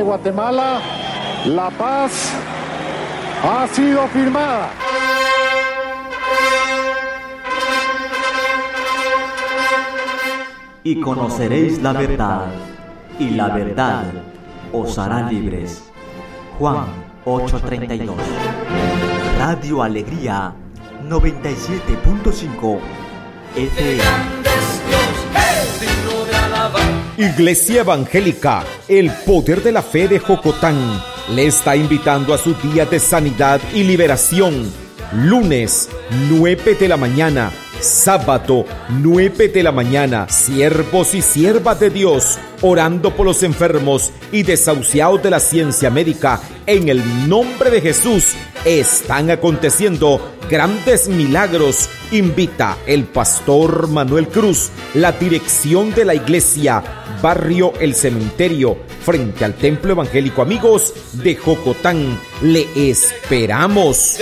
de Guatemala, la paz ha sido firmada. Y conoceréis la verdad, y la verdad os hará libres. Juan 8:32. Radio Alegría 97.5 FM. Iglesia Evangélica, el poder de la fe de Jocotán, le está invitando a su día de sanidad y liberación. Lunes, 9 de la mañana. Sábado, 9 de la mañana. Siervos y siervas de Dios, orando por los enfermos y desahuciados de la ciencia médica. En el nombre de Jesús, están aconteciendo grandes milagros. Invita el pastor Manuel Cruz, la dirección de la iglesia, barrio El Cementerio, frente al Templo Evangélico Amigos de Jocotán. Le esperamos.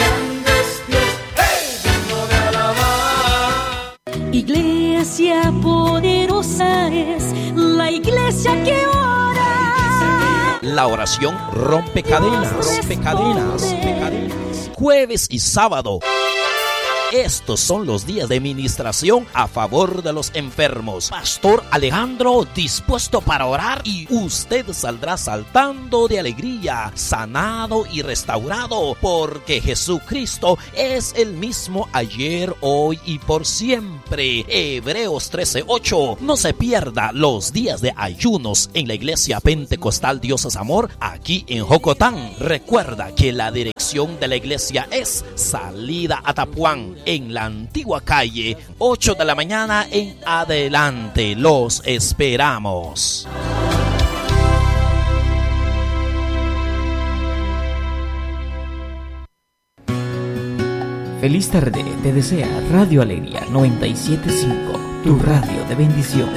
Iglesia poderosa es la iglesia que ora. La oración rompe cadenas, Jueves y sábado. Estos son los días de ministración a favor de los enfermos. Pastor Alejandro dispuesto para orar y usted saldrá saltando de alegría, sanado y restaurado, porque Jesucristo es el mismo ayer, hoy y por siempre. Hebreos 13:8. No se pierda los días de ayunos en la iglesia Pentecostal Dios es Amor aquí en Jocotán. Recuerda que la dirección de la iglesia es Salida Atapuán, en la antigua calle, 8 de la mañana en adelante. Los esperamos. Feliz tarde, te desea Radio Alegría 97.5, tu radio de bendición,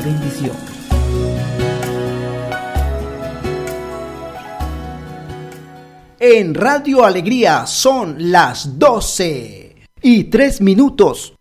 En Radio Alegría son las 12:03.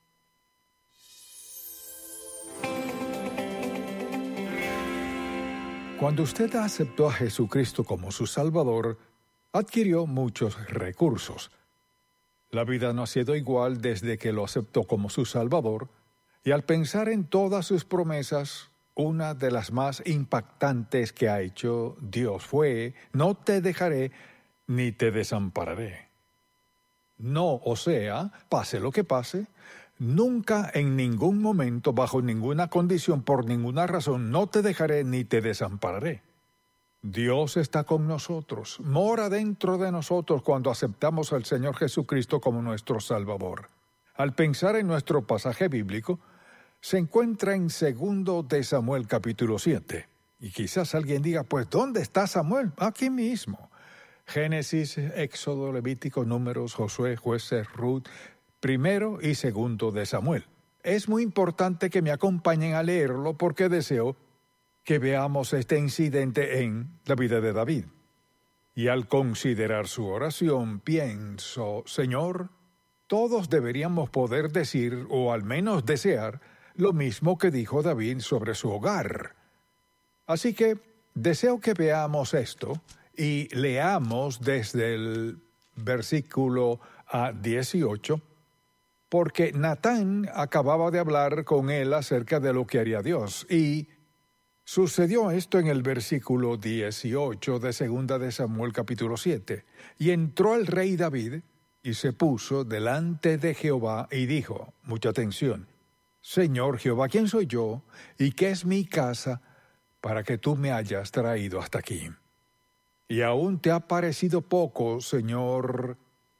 Cuando usted aceptó a Jesucristo como su Salvador, adquirió muchos recursos. La vida no ha sido igual desde que lo aceptó como su Salvador, y al pensar en todas sus promesas, una de las más impactantes que ha hecho Dios fue: no te dejaré ni te desampararé. No, o sea, pase lo que pase, nunca, en ningún momento, bajo ninguna condición, por ninguna razón, no te dejaré ni te desampararé. Dios está con nosotros, mora dentro de nosotros cuando aceptamos al Señor Jesucristo como nuestro Salvador. Al pensar en nuestro pasaje bíblico, se encuentra en 2 de Samuel capítulo 7. Y quizás alguien diga, pues, ¿dónde está Samuel? Aquí mismo. Génesis, Éxodo, Levítico, Números, Josué, Jueces, Ruth, 1 y 2 de Samuel. Es muy importante que me acompañen a leerlo porque deseo que veamos este incidente en la vida de David. Y al considerar su oración, pienso, Señor, todos deberíamos poder decir, o al menos desear, lo mismo que dijo David sobre su hogar. Así que deseo que veamos esto y leamos desde el versículo 18, porque Natán acababa de hablar con él acerca de lo que haría Dios. Y sucedió esto en el versículo 18 de 2 de Samuel capítulo 7. Y entró el rey David y se puso delante de Jehová y dijo, mucha atención, Señor Jehová, ¿quién soy yo y qué es mi casa para que tú me hayas traído hasta aquí? Y aún te ha parecido poco, Señor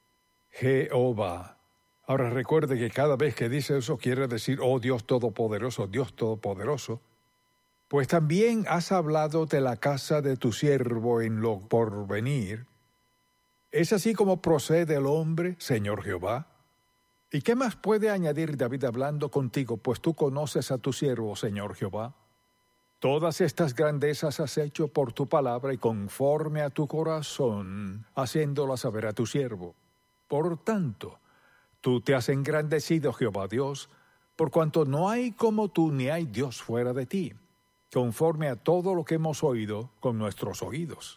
Jehová. Ahora recuerde que cada vez que dice eso quiere decir, oh Dios Todopoderoso, Dios Todopoderoso. Pues también has hablado de la casa de tu siervo en lo porvenir. ¿Es así como procede el hombre, Señor Jehová? ¿Y qué más puede añadir David hablando contigo, pues tú conoces a tu siervo, Señor Jehová? Todas estas grandezas has hecho por tu palabra y conforme a tu corazón, haciéndolas saber a tu siervo. Por tanto, tú te has engrandecido, Jehová Dios, por cuanto no hay como tú ni hay Dios fuera de ti. conforme a todo lo que hemos oído con nuestros oídos.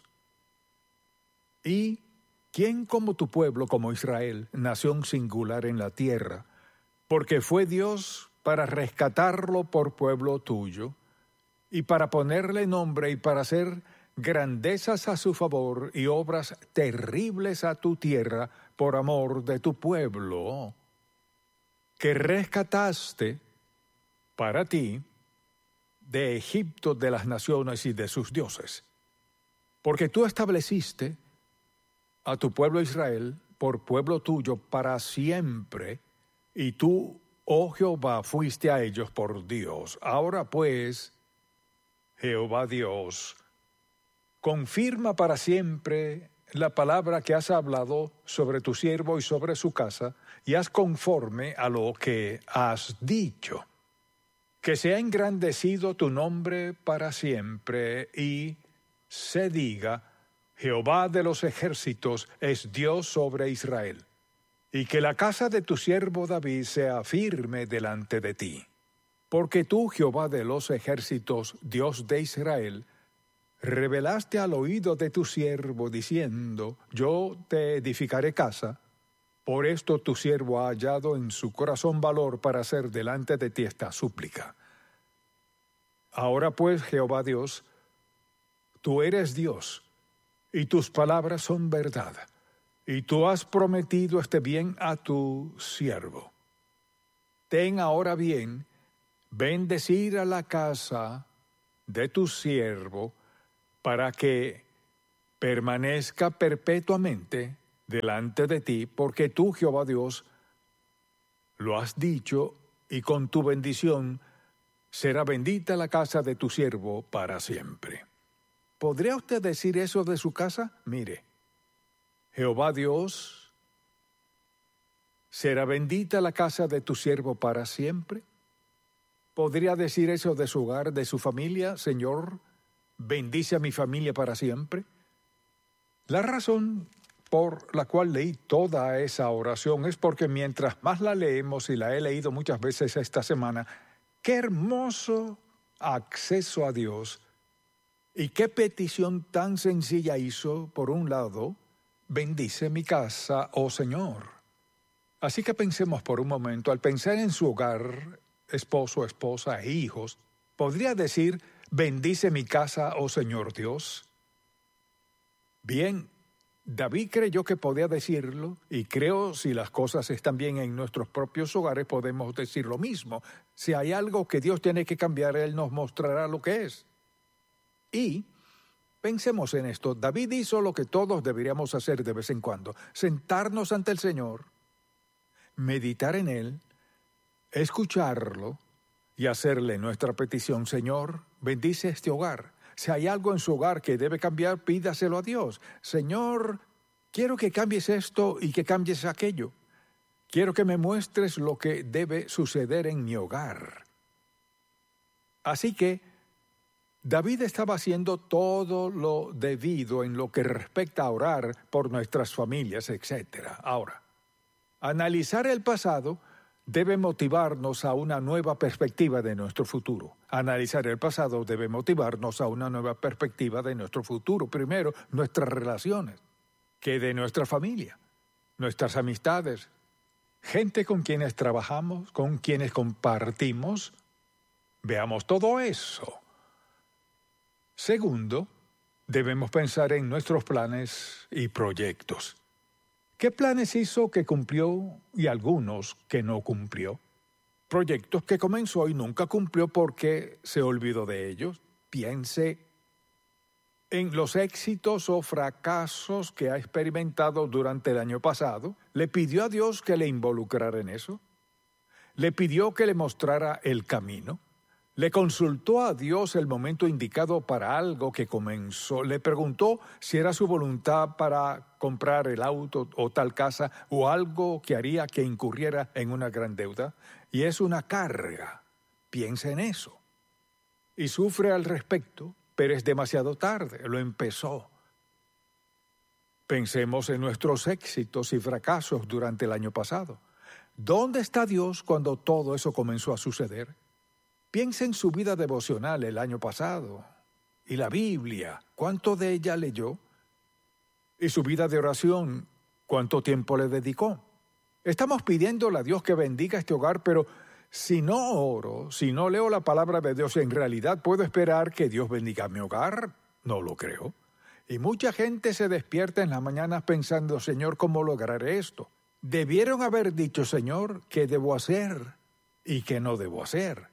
¿Y quién como tu pueblo, como Israel, nación singular en la tierra? Porque fue Dios para rescatarlo por pueblo tuyo, y para ponerle nombre y para hacer grandezas a su favor y obras terribles a tu tierra por amor de tu pueblo, que rescataste para ti de Egipto, de las naciones y de sus dioses. Porque tú estableciste a tu pueblo Israel por pueblo tuyo para siempre, y tú, oh Jehová, fuiste a ellos por Dios. Ahora pues, Jehová Dios, confirma para siempre la palabra que has hablado sobre tu siervo y sobre su casa, y haz conforme a lo que has dicho. Que sea engrandecido tu nombre para siempre, y se diga, Jehová de los ejércitos es Dios sobre Israel. Y que la casa de tu siervo David sea firme delante de ti. Porque tú, Jehová de los ejércitos, Dios de Israel, revelaste al oído de tu siervo, diciendo, yo te edificaré casa. Por esto tu siervo ha hallado en su corazón valor para hacer delante de ti esta súplica. Ahora pues, Jehová Dios, tú eres Dios, y tus palabras son verdad, y tú has prometido este bien a tu siervo. Ten ahora bien, bendecir a la casa de tu siervo, para que permanezca perpetuamente delante de ti, porque tú, Jehová Dios, lo has dicho, y con tu bendición será bendita la casa de tu siervo para siempre. ¿Podría usted decir eso de su casa? Mire, Jehová Dios, ¿será bendita la casa de tu siervo para siempre? ¿Podría decir eso de su hogar, de su familia? Señor, bendice a mi familia para siempre. La razón por la cual leí toda esa oración es porque mientras más la leemos, y la he leído muchas veces esta semana, qué hermoso acceso a Dios y qué petición tan sencilla hizo. Por un lado, bendice mi casa, oh Señor. Así que pensemos por un momento, al pensar en su hogar, esposo, esposa e hijos, ¿podría decir, bendice mi casa, oh Señor Dios? Bien, David creyó que podía decirlo, y creo, si las cosas están bien en nuestros propios hogares, podemos decir lo mismo. Si hay algo que Dios tiene que cambiar, Él nos mostrará lo que es. Y pensemos en esto, David hizo lo que todos deberíamos hacer de vez en cuando, sentarnos ante el Señor, meditar en Él, escucharlo y hacerle nuestra petición. Señor, bendice este hogar. Si hay algo en su hogar que debe cambiar, pídaselo a Dios. Señor, quiero que cambies esto y que cambies aquello. Quiero que me muestres lo que debe suceder en mi hogar. Así que David estaba haciendo todo lo debido en lo que respecta a orar por nuestras familias, etc. Ahora, analizar el pasado debe motivarnos a una nueva perspectiva de nuestro futuro. Analizar el pasado debe motivarnos a una nueva perspectiva de nuestro futuro. Primero, nuestras relaciones, que de nuestra familia, nuestras amistades, gente con quienes trabajamos, con quienes compartimos. Veamos todo eso. Segundo, debemos pensar en nuestros planes y proyectos. ¿Qué planes hizo que cumplió y algunos que no cumplió? Proyectos que comenzó y nunca cumplió porque se olvidó de ellos. Piense en los éxitos o fracasos que ha experimentado durante el año pasado. ¿Le pidió a Dios que le involucrara en eso? ¿Le pidió que le mostrara el camino? ¿Le consultó a Dios el momento indicado para algo que comenzó? ¿Le preguntó si era su voluntad para comprar el auto o tal casa o algo que haría que incurriera en una gran deuda? Y es una carga. Piensa en eso. Y sufre al respecto, pero es demasiado tarde. Lo empezó. Pensemos en nuestros éxitos y fracasos durante el año pasado. ¿Dónde está Dios cuando todo eso comenzó a suceder? Piensa en su vida devocional el año pasado. Y la Biblia, ¿cuánto de ella leyó? Y su vida de oración, ¿cuánto tiempo le dedicó? Estamos pidiéndole a Dios que bendiga este hogar, pero si no oro, si no leo la palabra de Dios, ¿en realidad puedo esperar que Dios bendiga mi hogar? No lo creo. Y mucha gente se despierta en las mañanas pensando, Señor, ¿cómo lograré esto? Debieron haber dicho, Señor, ¿qué debo hacer y qué no debo hacer?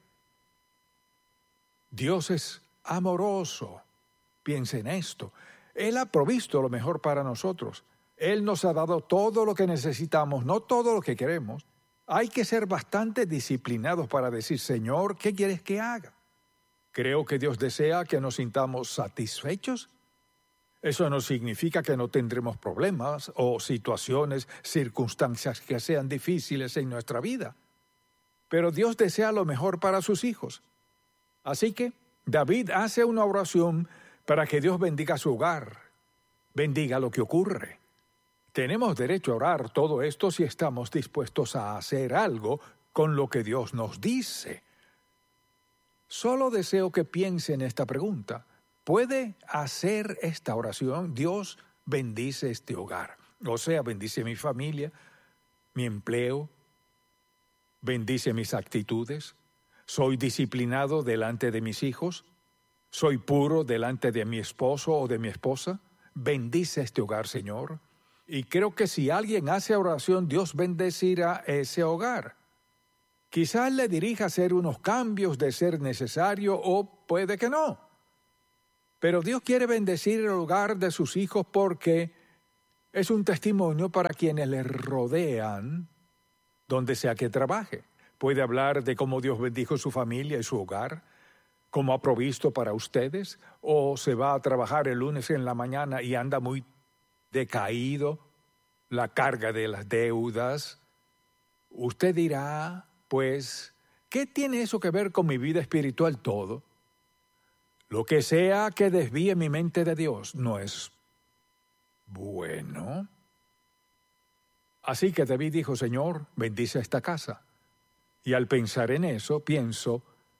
Dios es amoroso. Piensa en esto. Él ha provisto lo mejor para nosotros. Él nos ha dado todo lo que necesitamos, no todo lo que queremos. Hay que ser bastante disciplinados para decir, Señor, ¿qué quieres que haga? Creo que Dios desea que nos sintamos satisfechos. Eso no significa que no tendremos problemas o situaciones, circunstancias que sean difíciles en nuestra vida. Pero Dios desea lo mejor para sus hijos. Así que David hace una oración para que Dios bendiga su hogar, bendiga lo que ocurre. Tenemos derecho a orar todo esto si estamos dispuestos a hacer algo con lo que Dios nos dice. Solo deseo que piense en esta pregunta. ¿Puede hacer esta oración? Dios bendice este hogar. O sea, bendice mi familia, mi empleo, bendice mis actitudes. ¿Soy disciplinado delante de mis hijos? ¿Soy puro delante de mi esposo o de mi esposa? Bendice este hogar, Señor. Y creo que si alguien hace oración, Dios bendecirá ese hogar. Quizás le dirija a hacer unos cambios de ser necesario o puede que no. Pero Dios quiere bendecir el hogar de sus hijos porque es un testimonio para quienes le rodean, donde sea que trabaje. Puede hablar de cómo Dios bendijo su familia y su hogar, cómo ha provisto para ustedes, o se va a trabajar el lunes en la mañana y anda muy decaído, la carga de las deudas. Usted dirá, pues, ¿qué tiene eso que ver con mi vida espiritual? Todo. Lo que sea que desvíe mi mente de Dios no es bueno. Así que David dijo, Señor, bendice esta casa. Y al pensar en eso, pienso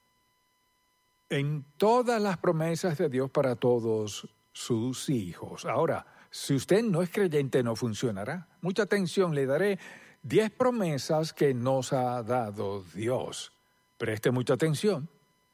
en todas las promesas de Dios para todos sus hijos. Ahora, si usted no es creyente, no funcionará. Mucha atención, le daré 10 promesas que nos ha dado Dios. Preste mucha atención.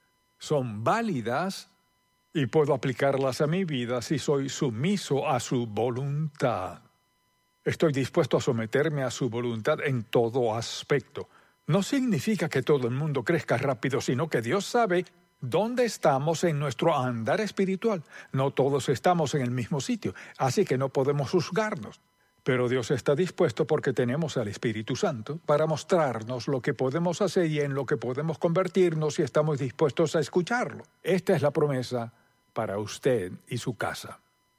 Son válidas y puedo aplicarlas a mi vida si soy sumiso a su voluntad. Estoy dispuesto a someterme a su voluntad en todo aspecto. No significa que todo el mundo crezca rápido, sino que Dios sabe dónde estamos en nuestro andar espiritual. No todos estamos en el mismo sitio, así que no podemos juzgarnos. Pero Dios está dispuesto porque tenemos al Espíritu Santo para mostrarnos lo que podemos hacer y en lo que podemos convertirnos si estamos dispuestos a escucharlo. Esta es la promesa para usted y su casa.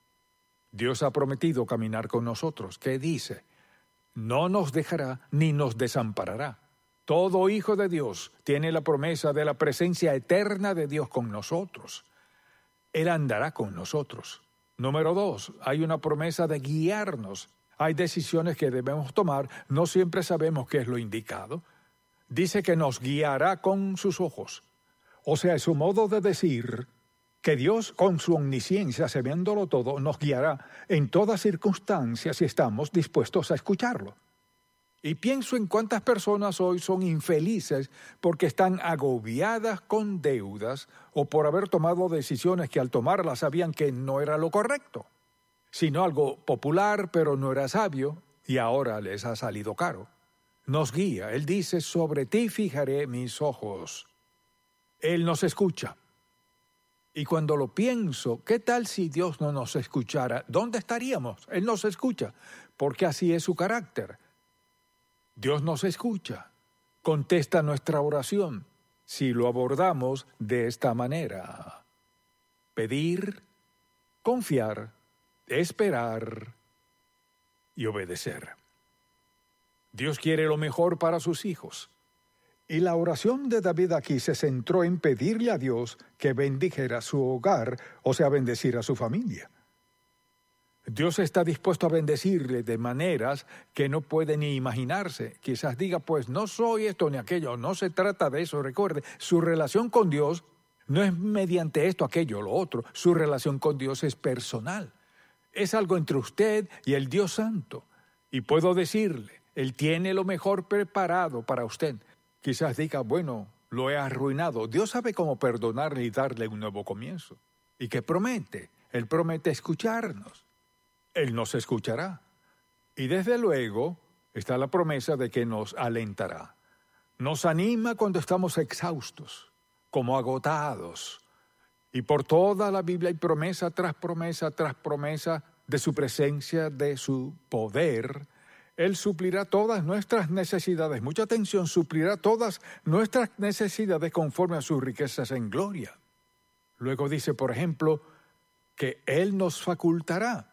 Dios ha prometido caminar con nosotros. ¿Qué dice? No nos dejará ni nos desamparará. Todo hijo de Dios tiene la promesa de la presencia eterna de Dios con nosotros. Él andará con nosotros. Número 2, hay una promesa de guiarnos. Hay decisiones que debemos tomar, no siempre sabemos qué es lo indicado. Dice que nos guiará con sus ojos. O sea, es su modo de decir que Dios, con su omnisciencia, sabiéndolo todo, nos guiará en todas circunstancias si estamos dispuestos a escucharlo. Y pienso en cuántas personas hoy son infelices porque están agobiadas con deudas o por haber tomado decisiones que al tomarlas sabían que no era lo correcto, sino algo popular pero no era sabio y ahora les ha salido caro. Nos guía, Él dice, sobre ti fijaré mis ojos. Él nos escucha. Y cuando lo pienso, ¿qué tal si Dios no nos escuchara? ¿Dónde estaríamos? Él nos escucha, porque así es su carácter. Dios nos escucha, contesta nuestra oración, si lo abordamos de esta manera. Pedir, confiar, esperar y obedecer. Dios quiere lo mejor para sus hijos. Y la oración de David aquí se centró en pedirle a Dios que bendijera su hogar, o sea, bendecir a su familia. Dios está dispuesto a bendecirle de maneras que no puede ni imaginarse. Quizás diga, pues no soy esto ni aquello. No se trata de eso. Recuerde, su relación con Dios no es mediante esto, aquello o lo otro. Su relación con Dios es personal. Es algo entre usted y el Dios Santo. Y puedo decirle, Él tiene lo mejor preparado para usted. Quizás diga, bueno, lo he arruinado. Dios sabe cómo perdonarle y darle un nuevo comienzo. ¿Y qué promete? Él promete escucharnos. Él nos escuchará. Y desde luego está la promesa de que nos alentará. Nos anima cuando estamos exhaustos, como agotados. Y por toda la Biblia hay promesa tras promesa tras promesa de su presencia, de su poder. Él suplirá todas nuestras necesidades. Mucha atención, suplirá todas nuestras necesidades conforme a sus riquezas en gloria. Luego dice, por ejemplo, que Él nos facultará.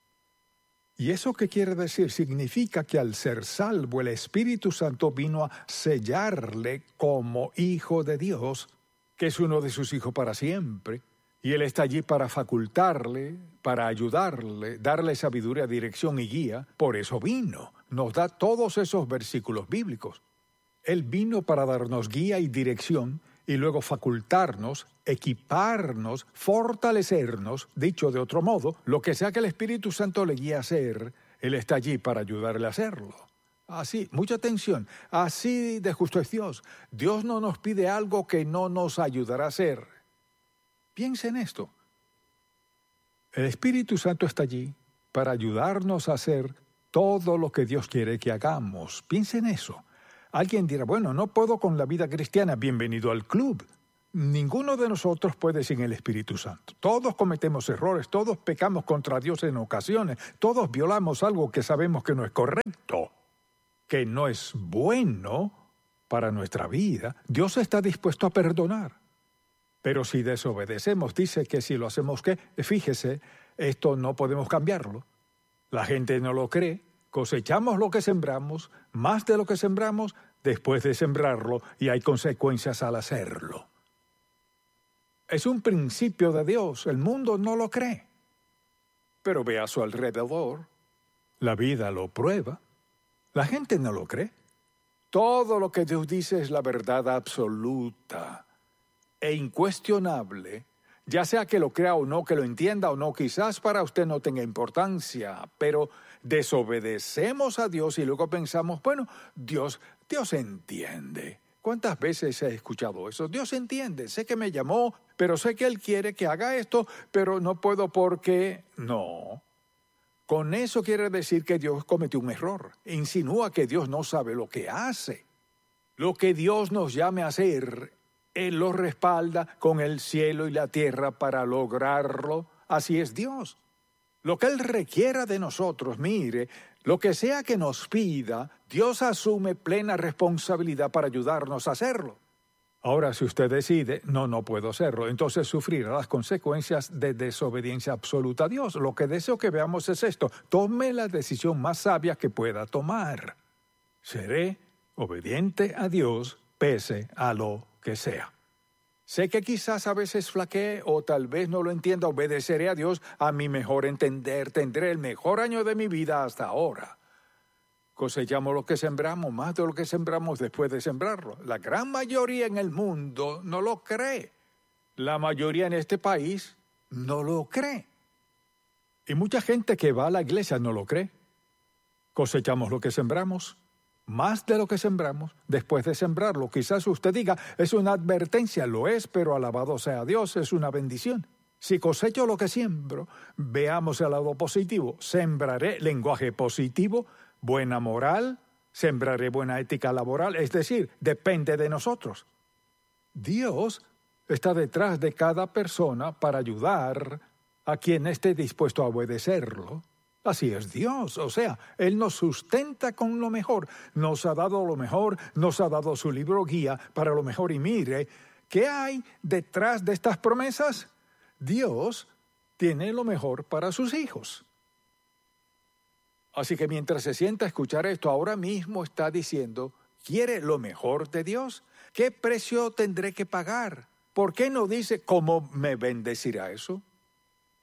¿Y eso qué quiere decir? Significa que al ser salvo, el Espíritu Santo vino a sellarle como hijo de Dios, que es uno de sus hijos para siempre, y Él está allí para facultarle, para ayudarle, darle sabiduría, dirección y guía. Por eso vino. Nos da todos esos versículos bíblicos. Él vino para darnos guía y dirección, y luego facultarnos, equiparnos, fortalecernos. Dicho de otro modo, lo que sea que el Espíritu Santo le guíe a hacer, Él está allí para ayudarle a hacerlo. Así, mucha atención, así de justo es Dios. Dios no nos pide algo que no nos ayudará a hacer. Piensa en esto. El Espíritu Santo está allí para ayudarnos a hacer todo lo que Dios quiere que hagamos. Piensa en eso. Alguien dirá, bueno, no puedo con la vida cristiana. Bienvenido al club. Ninguno de nosotros puede sin el Espíritu Santo. Todos cometemos errores, todos pecamos contra Dios en ocasiones, todos violamos algo que sabemos que no es correcto, que no es bueno para nuestra vida. Dios está dispuesto a perdonar. Pero si desobedecemos, dice que si lo hacemos, ¿qué? Fíjese, esto no podemos cambiarlo. La gente no lo cree. Cosechamos lo que sembramos, más de lo que sembramos después de sembrarlo, y hay consecuencias al hacerlo. Es un principio de Dios, el mundo no lo cree. Pero ve a su alrededor, la vida lo prueba, la gente no lo cree. Todo lo que Dios dice es la verdad absoluta e incuestionable, ya sea que lo crea o no, que lo entienda o no, quizás para usted no tenga importancia, pero desobedecemos a Dios y luego pensamos, bueno, Dios entiende. ¿Cuántas veces he escuchado eso? Dios entiende, sé que me llamó, pero sé que Él quiere que haga esto, pero no puedo porque no. Con eso quiere decir que Dios cometió un error. Insinúa que Dios no sabe lo que hace. Lo que Dios nos llame a hacer, Él lo respalda con el cielo y la tierra para lograrlo. Así es Dios. Lo que Él requiera de nosotros, mire, lo que sea que nos pida, Dios asume plena responsabilidad para ayudarnos a hacerlo. Ahora, si usted decide, no puedo hacerlo, entonces sufrirá las consecuencias de desobediencia absoluta a Dios. Lo que deseo que veamos es esto: tome la decisión más sabia que pueda tomar. Seré obediente a Dios pese a lo que sea. Sé que quizás a veces flaquee o tal vez no lo entienda. Obedeceré a Dios a mi mejor entender. Tendré el mejor año de mi vida hasta ahora. Cosechamos lo que sembramos, más de lo que sembramos después de sembrarlo. La gran mayoría en el mundo no lo cree. La mayoría en este país no lo cree. Y mucha gente que va a la iglesia no lo cree. Cosechamos lo que sembramos, más de lo que sembramos después de sembrarlo. Quizás usted diga, es una advertencia, lo es, pero alabado sea Dios, es una bendición. Si cosecho lo que siembro, veamos el lado positivo. Sembraré lenguaje positivo, buena moral, sembraré buena ética laboral, es decir, depende de nosotros. Dios está detrás de cada persona para ayudar a quien esté dispuesto a obedecerlo. Así es Dios, o sea, Él nos sustenta con lo mejor, nos ha dado lo mejor, nos ha dado su libro guía para lo mejor. Y mire, ¿qué hay detrás de estas promesas? Dios tiene lo mejor para sus hijos. Así que mientras se sienta a escuchar esto, ahora mismo está diciendo, ¿quiere lo mejor de Dios? ¿Qué precio tendré que pagar? ¿Por qué no dice cómo me bendecirá eso?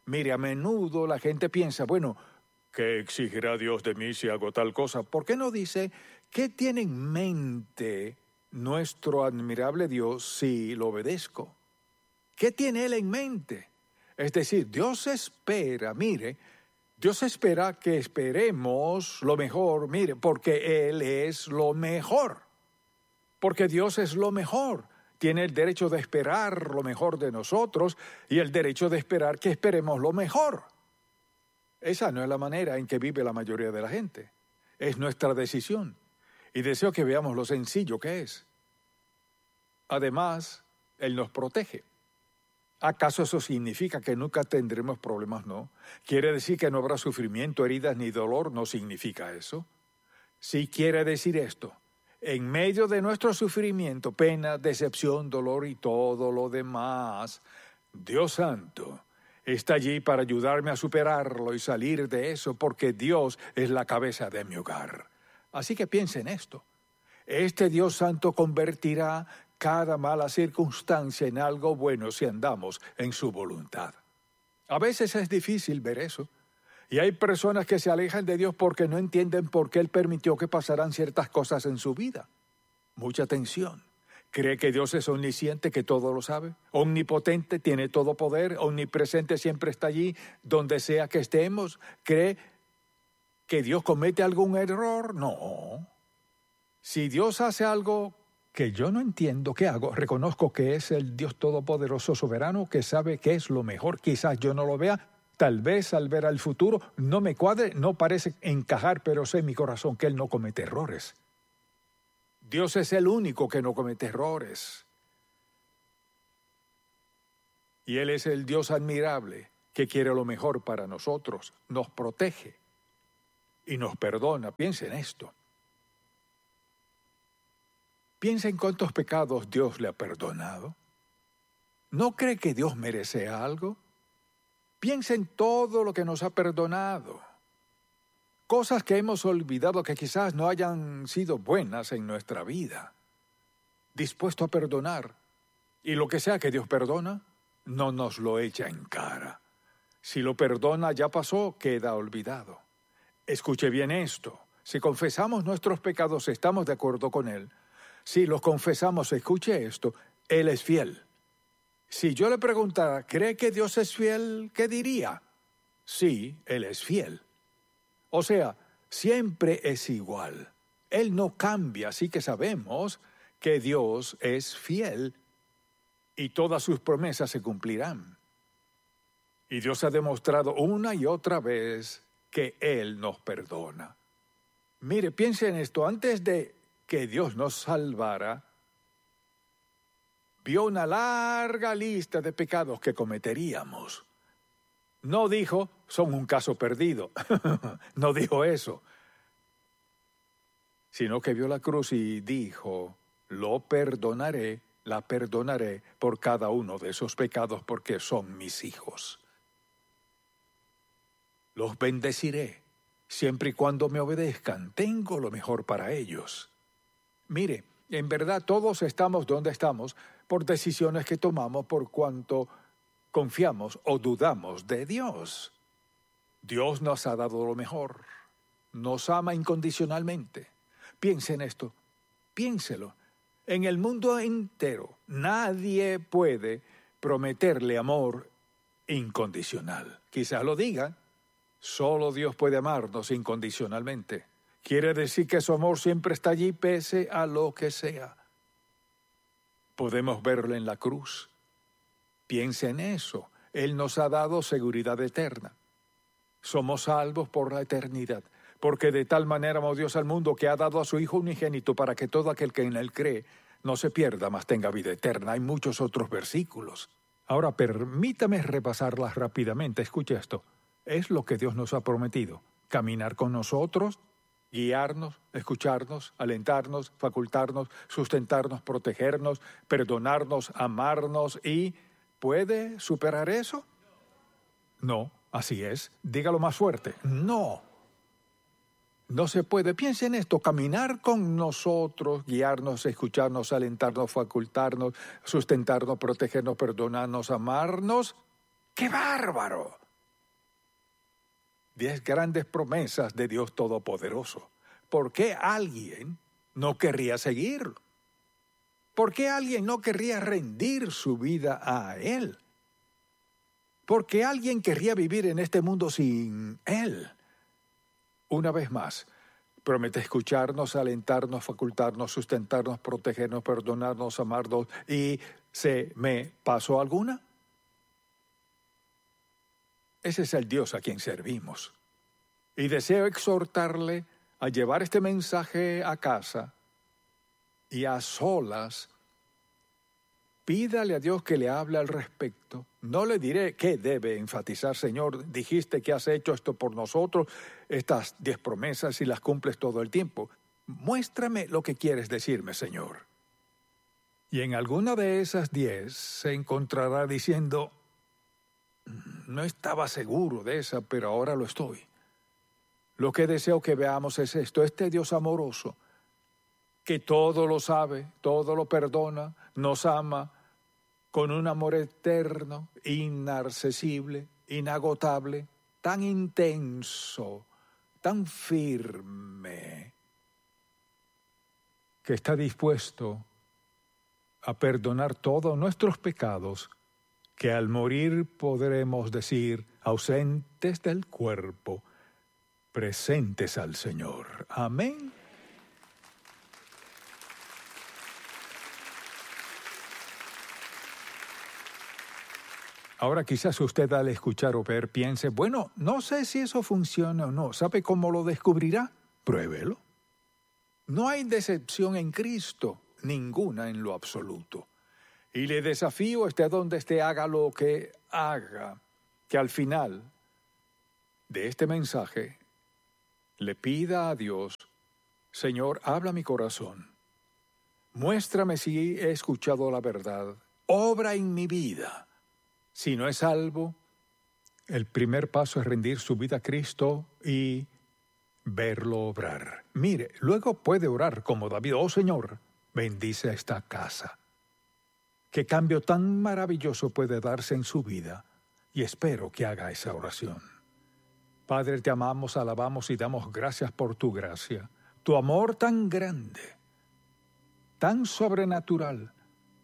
Mire, a menudo la gente piensa, bueno, ¿qué exigirá Dios de mí si hago tal cosa? ¿Por qué no dice qué tiene en mente nuestro admirable Dios si lo obedezco? ¿Qué tiene Él en mente? Es decir, Dios espera, mire, Dios espera que esperemos lo mejor, mire, porque Él es lo mejor. Porque Dios es lo mejor. Tiene el derecho de esperar lo mejor de nosotros y el derecho de esperar que esperemos lo mejor. Esa no es la manera en que vive la mayoría de la gente. Es nuestra decisión. Y deseo que veamos lo sencillo que es. Además, Él nos protege. ¿Acaso eso significa que nunca tendremos problemas? No. ¿Quiere decir que no habrá sufrimiento, heridas ni dolor? No significa eso. Sí quiere decir esto. En medio de nuestro sufrimiento, pena, decepción, dolor y todo lo demás, Dios Santo está allí para ayudarme a superarlo y salir de eso, porque Dios es la cabeza de mi hogar. Así que piense en esto. Este Dios Santo convertirá cada mala circunstancia en algo bueno si andamos en su voluntad. A veces es difícil ver eso. Y hay personas que se alejan de Dios porque no entienden por qué Él permitió que pasaran ciertas cosas en su vida. Mucha atención. ¿Cree que Dios es omnisciente, que todo lo sabe? Omnipotente, tiene todo poder, omnipresente, siempre está allí, donde sea que estemos. ¿Cree que Dios comete algún error? No. Si Dios hace algo que yo no entiendo, ¿qué hago? Reconozco que es el Dios todopoderoso soberano, que sabe qué es lo mejor. Quizás yo no lo vea. Tal vez al ver al futuro no me cuadre, no parece encajar, pero sé en mi corazón que Él no comete errores. Dios es el único que no comete errores. Y Él es el Dios admirable que quiere lo mejor para nosotros, nos protege y nos perdona. Piensa en esto. Piensa en cuántos pecados Dios le ha perdonado. ¿No cree que Dios merece algo? Piensa en todo lo que nos ha perdonado. Cosas que hemos olvidado que quizás no hayan sido buenas en nuestra vida. Dispuesto a perdonar. Y lo que sea que Dios perdona, no nos lo echa en cara. Si lo perdona, ya pasó, queda olvidado. Escuche bien esto. Si confesamos nuestros pecados, estamos de acuerdo con Él. Si los confesamos, escuche esto, Él es fiel. Si yo le preguntara, ¿cree que Dios es fiel? ¿Qué diría? Sí, Él es fiel. O sea, siempre es igual. Él no cambia, así que sabemos que Dios es fiel y todas sus promesas se cumplirán. Y Dios ha demostrado una y otra vez que Él nos perdona. Mire, piense en esto. Antes de que Dios nos salvara, vio una larga lista de pecados que cometeríamos. No dijo, son un caso perdido. No dijo eso. Sino que vio la cruz y dijo, lo perdonaré, la perdonaré por cada uno de esos pecados porque son mis hijos. Los bendeciré, siempre y cuando me obedezcan. Tengo lo mejor para ellos. Mire, en verdad todos estamos donde estamos por decisiones que tomamos por cuanto confiamos o dudamos de Dios. Dios nos ha dado lo mejor. Nos ama incondicionalmente. Piense en esto. Piénselo. En el mundo entero nadie puede prometerle amor incondicional. Quizás lo digan. Solo Dios puede amarnos incondicionalmente. Quiere decir que su amor siempre está allí pese a lo que sea. Podemos verlo en la cruz. Piensa en eso. Él nos ha dado seguridad eterna. Somos salvos por la eternidad, porque de tal manera amó Dios al mundo que ha dado a su Hijo unigénito para que todo aquel que en Él cree no se pierda, mas tenga vida eterna. Hay muchos otros versículos. Ahora permítame repasarlas rápidamente. Escuche esto. Es lo que Dios nos ha prometido. Caminar con nosotros, guiarnos, escucharnos, alentarnos, facultarnos, sustentarnos, protegernos, perdonarnos, amarnos y... ¿Puede superar eso? No, así es. Dígalo más fuerte. No. No se puede. Piense en esto. Caminar con nosotros, guiarnos, escucharnos, alentarnos, facultarnos, sustentarnos, protegernos, perdonarnos, amarnos. ¡Qué bárbaro! 10 grandes promesas de Dios Todopoderoso. ¿Por qué alguien no querría seguirlo? ¿Por qué alguien no querría rendir su vida a Él? ¿Por qué alguien querría vivir en este mundo sin Él? Una vez más, promete escucharnos, alentarnos, facultarnos, sustentarnos, protegernos, perdonarnos, amarnos. ¿Y se me pasó alguna? Ese es el Dios a quien servimos. Y deseo exhortarle a llevar este mensaje a casa y a solas. Pídale a Dios que le hable al respecto. No le diré qué debe enfatizar. Señor, dijiste que has hecho esto por nosotros, estas 10 promesas, y las cumples todo el tiempo. Muéstrame lo que quieres decirme, Señor. Y en alguna de esas 10 se encontrará diciendo, no estaba seguro de esa, pero ahora lo estoy. Lo que deseo que veamos es esto: este Dios amoroso, que todo lo sabe, todo lo perdona, nos ama con un amor eterno, inaccesible, inagotable, tan intenso, tan firme, que está dispuesto a perdonar todos nuestros pecados, que al morir podremos decir, ausentes del cuerpo, presentes al Señor. Amén. Ahora quizás usted al escuchar o ver piense, bueno, no sé si eso funciona o no. ¿Sabe cómo lo descubrirá? Pruébelo. No hay decepción en Cristo, ninguna en lo absoluto. Y le desafío, esté donde esté, haga lo que haga, que al final de este mensaje le pida a Dios, Señor, habla a mi corazón. Muéstrame si he escuchado la verdad. Obra en mi vida. Si no es salvo, el primer paso es rendir su vida a Cristo y verlo obrar. Mire, luego puede orar como David: oh Señor, bendice a esta casa. ¿Qué cambio tan maravilloso puede darse en su vida? Y espero que haga esa oración. Padre, te amamos, alabamos y damos gracias por tu gracia, tu amor tan grande, tan sobrenatural,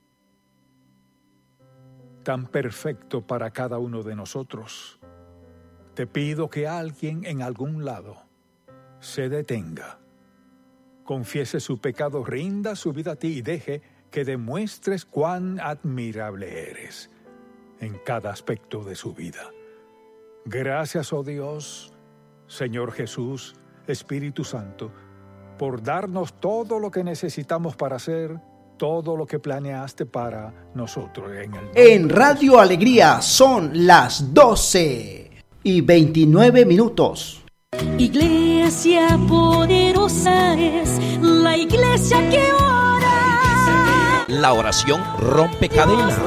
tan perfecto para cada uno de nosotros. Te pido que alguien en algún lado se detenga, confiese su pecado, rinda su vida a ti y deje que demuestres cuán admirable eres en cada aspecto de su vida. Gracias, oh Dios, Señor Jesús, Espíritu Santo, por darnos todo lo que necesitamos para hacer todo lo que planeaste para nosotros. En Radio Alegría son las 12:29. Iglesia poderosa es la iglesia que ora. La oración rompe cadenas,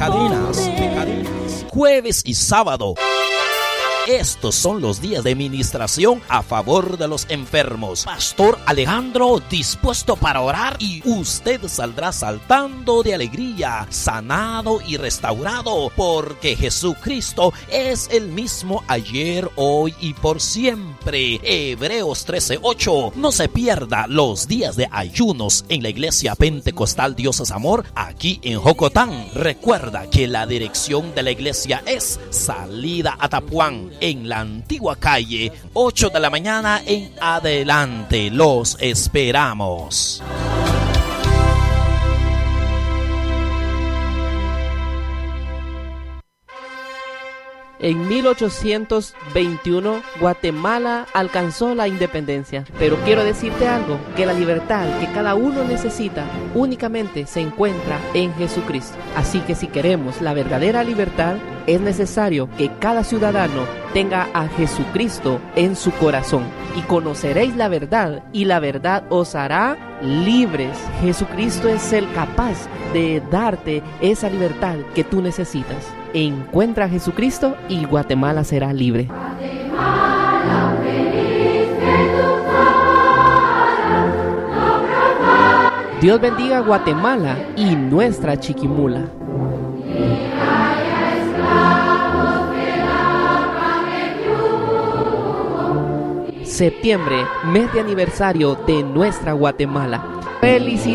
Jueves y sábado. Estos son los días de ministración a favor de los enfermos. Pastor Alejandro dispuesto para orar y usted saldrá saltando de alegría, sanado y restaurado, porque Jesucristo es el mismo ayer, hoy y por siempre. Hebreos 13:8. No se pierda los días de ayunos en la Iglesia Pentecostal Dios es Amor, aquí en Jocotán. Recuerda que la dirección de la iglesia es Salida Atapuán, en la antigua calle, 8 de la mañana en adelante. Los esperamos. En 1821, Guatemala alcanzó la independencia. Pero quiero decirte algo, que la libertad que cada uno necesita únicamente se encuentra en Jesucristo. Así que si queremos la verdadera libertad, es necesario que cada ciudadano tenga a Jesucristo en su corazón. Y conoceréis la verdad, y la verdad os hará libres. Jesucristo es el capaz de darte esa libertad que tú necesitas. Encuentra a Jesucristo y Guatemala será libre. Guatemala, feliz que tú paras, Dios bendiga a Guatemala y nuestra Chiquimula. Septiembre, mes de aniversario de nuestra Guatemala. ¡Felicidades!